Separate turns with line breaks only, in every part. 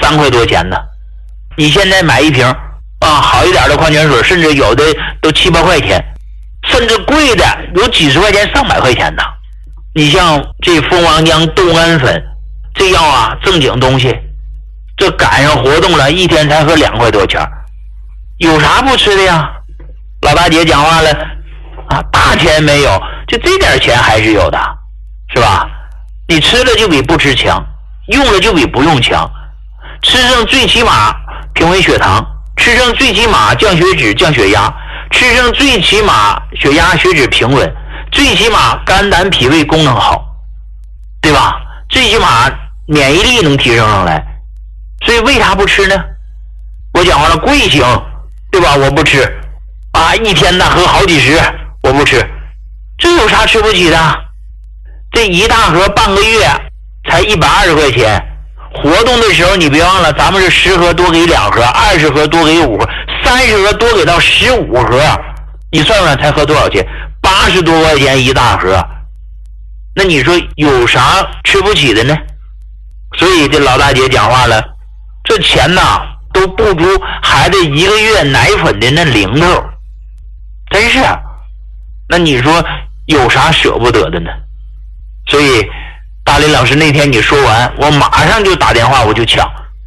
块多钱呢。你现在买一瓶好一点的矿泉水，甚至有的都7、8块钱，甚至贵的有几十块钱、上百块钱呢。你像这蜂王浆豆苷粉，这药正经东西，这赶上活动了，一天才喝2块多钱，有啥不吃的呀？老大姐讲话了大钱没有，就这点钱还是有的，是吧？你吃了就比不吃强，用了就比不用强。吃上最起码平稳血糖，吃上最起码降血脂、降血压，吃上最起码血压、血脂平稳，最起码肝胆脾胃功能好，对吧？最起码免疫力能提升上来。所以为啥不吃呢？我讲话了，贵行，对吧？我不吃一天呢喝好几十，我不吃，这有啥吃不起的？这一大盒半个月才120块钱，活动的时候你别忘了，咱们是10盒多给2盒，20盒多给5盒，30盒多给到15盒，你算算才合多少钱？80多块钱一大盒，那你说有啥吃不起的呢？所以这老大姐讲话了，这钱都不足孩子1个月奶粉的那零头，真是那你说有啥舍不得的呢？所以大林老师那天你说完，我马上就打电话，我就抢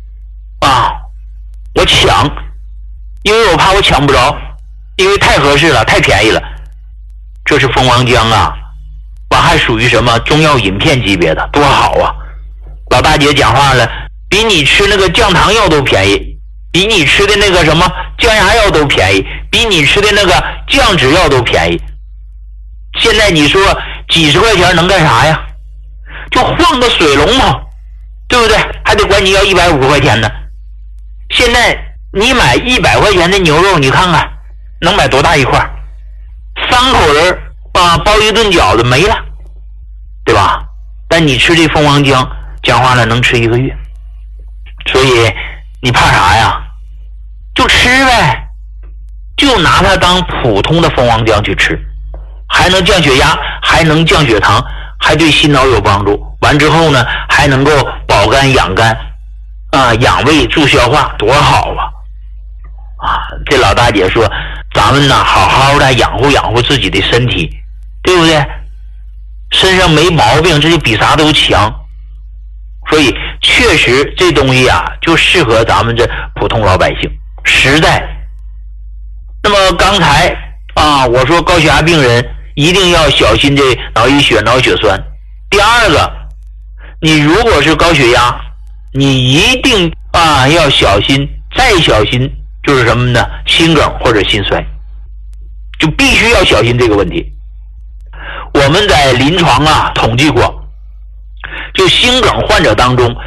我抢，因为我怕我抢不着，因为太合适了，太便宜了。这是蜂王浆还属于什么中药饮片级别的，多好啊！老大姐讲话了，比你吃那个降糖药都便宜，比你吃的那个什么降压药都便宜，比你吃的那个降脂药都便宜。现在你说几十块钱能干啥呀？就换个水龙头，对不对？还得管你要150块钱呢。现在你买100块钱的牛肉，你看看能买多大一块？3口人包一顿饺子没了，对吧？但你吃这蜂王浆，讲话了能吃1个月。所以你怕啥呀？就吃呗，就拿它当普通的蜂王浆去吃，还能降血压，还能降血糖，还对心脑有帮助。完之后呢，还能够保肝养肝养胃助消化，多好这老大姐说，咱们好好的养护养护自己的身体，对不对？身上没毛病，这就比啥都强。所以确实这东西就适合咱们这普通老百姓，实在。那么刚才我说高血压病人一定要小心这脑溢血、脑血栓。第二个，你如果是高血压，你一定要小心，再小心就是什么呢？心梗或者心衰，就必须要小心这个问题。我们在临床统计过，就心梗患者当中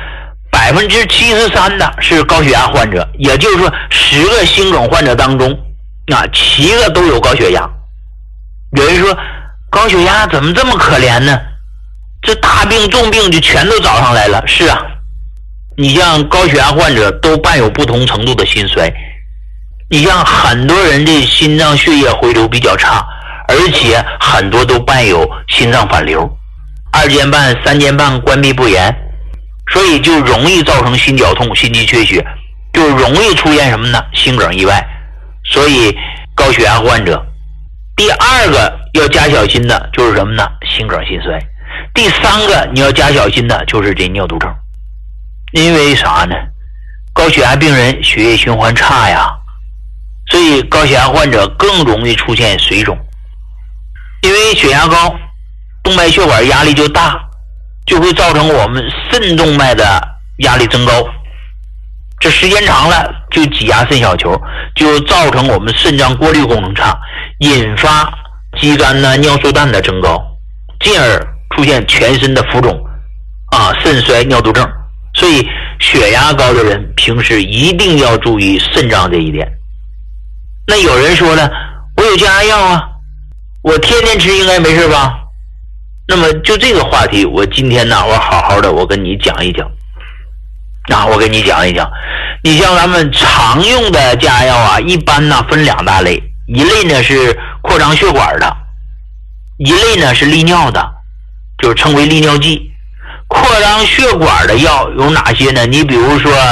73%的是高血压患者，也就是说10个心梗患者当中7个都有高血压。有人说高血压怎么这么可怜呢？这大病重病就全都找上来了。是你像高血压患者都伴有不同程度的心衰，你像很多人的心脏血液回流比较差，而且很多都伴有心脏反流，2间半、3间半关闭不严，所以就容易造成心绞痛、心肌缺血，就容易出现什么呢？心梗意外。所以高血压患者第二个要加小心的就是什么呢？心梗心衰。第3个你要加小心的就是这尿毒症。因为啥呢？高血压病人血液循环差呀，所以高血压患者更容易出现水肿。因为血压高，动脉血管压力就大，就会造成我们肾动脉的压力增高，这时间长了就挤压肾小球，就造成我们肾脏过滤功能差，引发肌酐尿素氮的增高，进而出现全身的浮肿肾衰、尿毒症。所以血压高的人平时一定要注意肾脏这一点。那有人说了，我有降压药我天天吃应该没事吧？那么就这个话题，我今天我好好的我跟你讲一讲我跟你讲一讲。你像咱们常用的降压药一般分2大类，一类呢是扩张血管的，一类呢是利尿的，就是称为利尿剂。扩张血管的药有哪些呢？你比如说